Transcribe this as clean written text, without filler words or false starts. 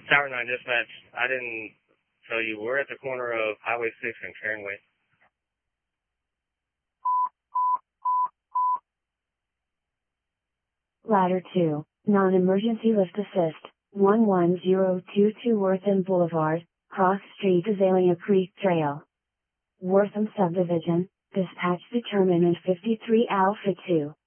Tower 9 dispatch, I didn't tell you, we're at the corner of Highway 6 and Cairn Way. Ladder 2, non-emergency lift assist, 11022 Wortham Boulevard, Cross Street Azalea Creek Trail. Wortham Subdivision, dispatch determinant 53 Alpha 2.